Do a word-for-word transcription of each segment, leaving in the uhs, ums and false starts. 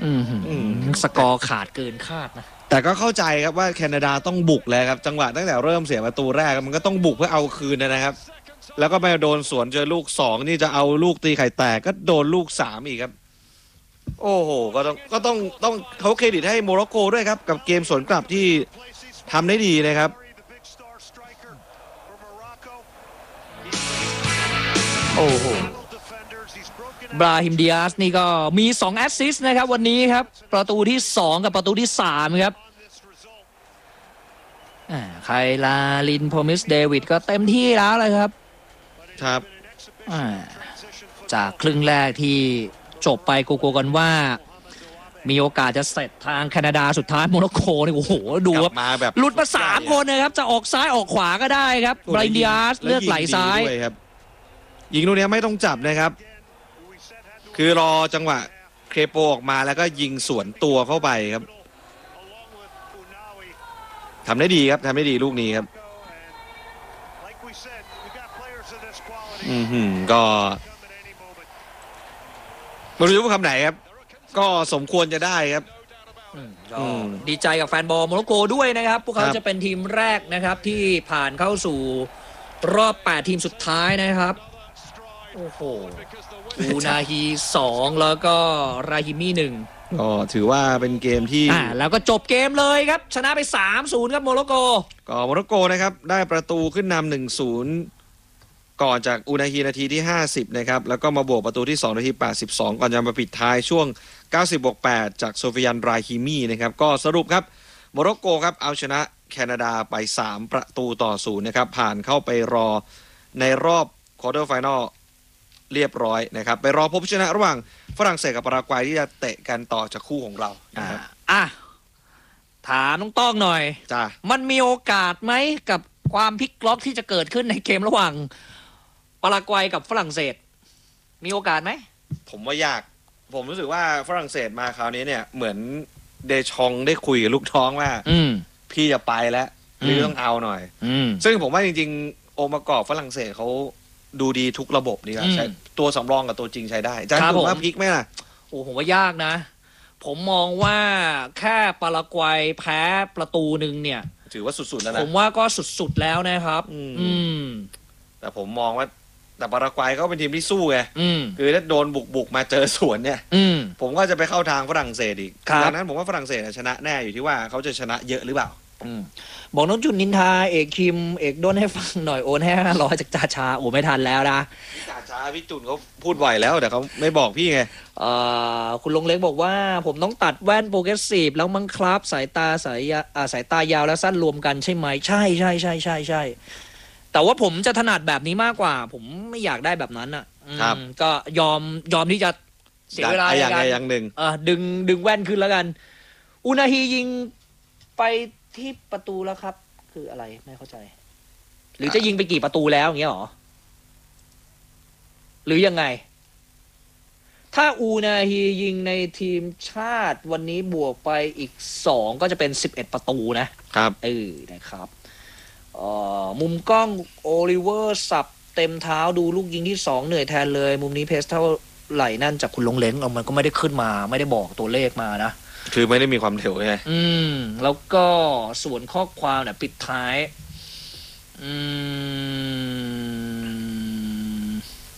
อืมสกอร์ขาดเกินคาดนะแต่ก็เข้าใจครับว่าแคนาดาต้องบุกแล้วครับจังหวะตั้งแต่เริ่มเสียประตูแรกมันก็ต้องบุกเพื่อเอาคืนนะครับแล้วก็ไปโดนสวนเจอลูกสองนี่จะเอาลูกตีไข่แตกก็โดนลูกสามอีกครับโอ้โหก็ต้องก็ต้องต้องเขาเครดิตให้โมร็อกโกด้วยครับกับเกมสวนกลับที่ทำได้ดีนะครับโอ้โหบราฮิมดิอาสนี่ก็มีสองแอสซิสต์นะครับวันนี้ครับประตูที่สองกับประตูที่สามครับไคลาลินโพมิสเดวิดก็เต็มที่แล้วเลยครับครับจากครึ่งแรกที่จบไปโกโก้กันว่ามีโอกาสจะเสร็จทางแคนาดาสุดท้ายโมร็อกโกนี่โอ้โหดูครับมาแบบหลุดมาสามคนนะครับจะออกซ้ายออกขวาก็ได้ครับบราฮิมดิอาสเลือกไหลซ้ายยิงลูกนี้ไม่ต้องจับนะครับคือรอจังหวะเครโปออกมาแล้วก็ยิงสวนตัวเข้าไปครับทำได้ดีครับทำได้ดีลูกนี้ครับอืมหืมก็ไม่รู้ว่าคำไหนครับก็สมควรจะได้ครับดีใจกับแฟนบอลโมร็อกโกด้วยนะครับพวกเขาจะเป็นทีมแรกนะครับที่ผ่านเข้าสู่รอบแปดทีมสุดท้ายนะครับโอ้โหอูนาฮีสองแล้วก็ราฮิมี่หนึ่งก็ถือว่าเป็นเกมที่อ่าแล้วก็จบเกมเลยครับชนะไป สามศูนย์ ครับโมร็อกโกก็โมร็อกโกนะครับได้ประตูขึ้นนำ หนึ่งศูนย์ ก่อนจากอูนาฮีนาทีที่ห้าสิบนะครับแล้วก็มาบวกประตูที่สองนาทีแปดสิบสองก่อนจะมาปิดท้ายช่วงเก้าสิบบวกแปดจากโซฟิยันราฮิมี่นะครับก็สรุปครับโมร็อกโกครับเอาชนะแคนาดาไปสามประตูต่อศูนย์นะครับผ่านเข้าไปรอในรอบควอเตอร์ไฟนอลเรียบร้อยนะครับไปรอพบชนะระหว่างฝรั่งเศสกับปารากวัยที่จะเตะกันต่อจากคู่ของเราอ่าอ่ะถามน้องต้องหน่อยจ้ามันมีโอกาสไหมกับความพลิกล็อกที่จะเกิดขึ้นในเกมระหว่างปารากวัยกับฝรั่งเศสมีโอกาสไหมผมว่ายากผมรู้สึกว่าฝรั่งเศสมาคราวนี้เนี่ยเหมือนเดชองได้คุยกับลูกท้องว่าพี่จะไปแล้วพี่ต้องเอาหน่อยซึ่งผมว่าจริงๆองค์ประกอบฝรั่งเศสเขาดูดีทุกระบบนี่ครับใช้ตัวสำรองกับตัวจริงใช้ได้อาจารย์ผมว่าพลิกไหมล่ะโอ้ผมว่ายากนะผมมองว่าแค่ปารากวัยแพ้ประตูหนึ่งเนี่ยถือว่าสุดๆแล้วนะผมว่าก็สุดๆแล้วนะครับอืมแต่ผมมองว่าแต่ปารากวัยเขาเป็นทีมที่สู้ไงคือถ้าโดนบุกบุกมาเจอสวนเนี่ยผมก็จะไปเข้าทางฝรั่งเศสอีกดังนั้นผมว่าฝรั่งเศสชนะแน่อยู่ที่ว่าเขาจะชนะเยอะหรือเปล่าบอกน้องจุนนินทาเอกคิมเอกด้นให้ฟังหน่อยโอนให้ห้าร้อยจากจ่าชาโอ้ไม่ทันแล้วนะจ่าชาพี่จุนเขาพูดบ่อยแล้วแต่เขาไม่บอกพี่ไงเอ่อคุณลงเล็กบอกว่าผมต้องตัดแว่นโปรเกรสซีฟแล้วมั้งครับสายตาสายอ่าสายตายาวและสั้นรวมกันใช่ไหมใช่ใช่ใช่ใช่ใช่แต่ว่าผมจะถนัดแบบนี้มากกว่าผมไม่อยากได้แบบนั้นอ่ะครับก็ยอมยอมที่จะเสียเวลาอย่างใดอย่างหนึ่งเออดึงดึงแว่นขึ้นแล้วกันอุนาฮียิงไปที่ประตูแล้วครับคืออะไรไม่เข้าใจหรือจะยิงไปกี่ประตูแล้วอย่างเงี้ยหรอหรือยังไงถ้าอูนาฮียิงในทีมชาติวันนี้บวกไปอีกสองก็จะเป็นสิบเอ็ดประตูนะครับเออนะครับเอ่อมุมกล้องโอลิเวอร์สับเต็มเท้าดูลูกยิงที่สองเหนื่อยแทนเลยมุมนี้เพสเท่าไหร่นั่นจากคุณลงเล้งเอามันก็ไม่ได้ขึ้นมาไม่ได้บอกตัวเลขมานะคือไม่ได้มีความเร็วไงอืมแล้วก็ส่วนข้อความเนี่ยปิดท้ายอืม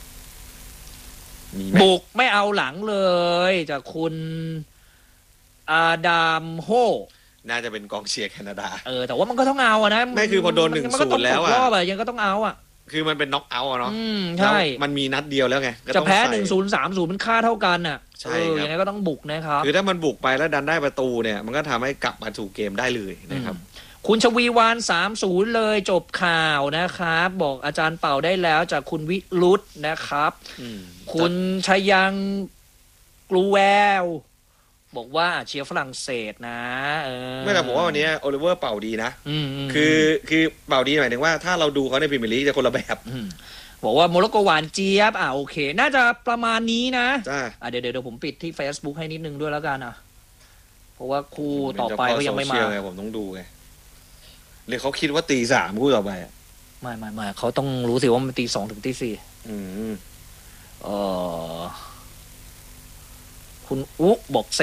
บุกไม่เอาหลังเลยจากคุณอาดามโฮน่าจะเป็นกองเชียร์แคนาดาเออแต่ว่ามันก็ต้องเอาอะนะไม่คือพอโดนหนึ่งศูนย์แล้วอะรอบอะยังก็ต้องเอาอะคือมันเป็นน็อกเอาท์อะเนาะใช่มันมีนัดเดียวแล้วไงจะแพ้หนึ่งศูนย์สามศูนย์มันค่าเท่ากันอ่ะใช่ยังไงก็ต้องบุกนะครับคือถ้ามันบุกไปแล้วดันได้ประตูเนี่ยมันก็ทำให้กลับมาสู่เกมได้เลยนะครับคุณชวีวานสามศูนย์เลยจบข่าวนะครับบอกอาจารย์เป่าได้แล้วจากคุณวิรุธนะครับคุณชยังกลูแววบอกว่าเชียร์ฝรั่งเศสนะเออไม่แต่ผมว่าวันนี้โอลิเวอร์เป่าดีนะคือคือเป่าดีหมายถึงว่าถ้าเราดูเขาในพรีเมียร์ลีกจะคนละแบบบอกว่าโมร็อกโกหวานเจี๊ยบอ่ะโอเคน่าจะประมาณนี้นะจ้าอ่ะเดี๋ยวเดี๋ยวผมปิดที่ Facebook ให้นิดนึงด้วยแล้วกันอ่ะเพราะว่าคู่ต่อไปเขายังไม่มาผมต้องดูไงหรือเขาคิดว่าตีสามคู่ต่อไปไม่ไม่ไม่เขาต้องรู้สิว่ามันตีสองถึงตีสี่อืมเออคุณอุ๊บอก